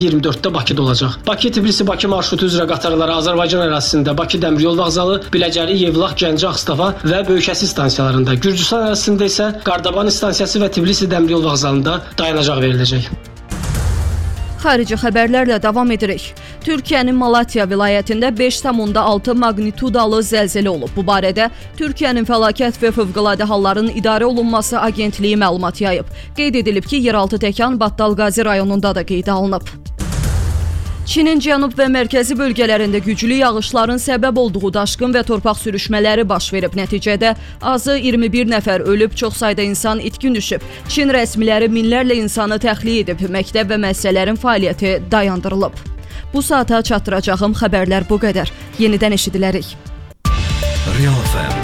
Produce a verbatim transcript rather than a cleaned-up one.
iyirmi dörddə Bakıda olacaq. Bakı-Tbilisi-Bakı marşrutu üzrə qatarları Azərbaycan ərazisində Bakı Dəmiryol Vağzalı, Biləcəri, Yevlax, Gəncə, Ağstafa və Böyükəsi stansiyalarında, Gürcüstan ərazisində isə Qardaban stansiyası və Tbilisi Dəmiryol Vağzalında dayanacaq veriləcək. Xarici xəbərlərlə davam edirik. Türkiyənin Malatya vilayətində beş tam altı magnitudalı zəlzələ olub. Bu barədə Türkiyənin Fəlakət və Fövqəladə Halların İdarə Olunması Agentliyi məlumat yayıb. Qeyd edilib ki, yeraltı təkan Battalqazi rayonunda da qeydə alınıb. Çinin cənub və mərkəzi bölgələrində güclü yağışların səbəb olduğu daşqın və torpaq sürüşmələri baş verib. Nəticədə azı iyirmi bir nəfər ölüb, çox sayda insan itkin düşüb. Çin rəsmiləri minlərlə insanı təxliyə edib, məktəb və müəssisələrin fəaliyyəti dayandırılıb. Bu saata çatdıracağım xəbərlər bu qədər. Yenidən eşidilərik. Real F M